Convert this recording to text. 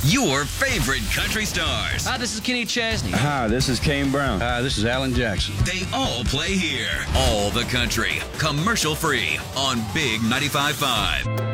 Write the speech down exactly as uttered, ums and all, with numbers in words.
Your favorite country stars. Hi, this is Kenny Chesney. Hi, this is Kane Brown. Hi, this is Alan Jackson. They all play here. All the country, commercial free on Big ninety-five point five.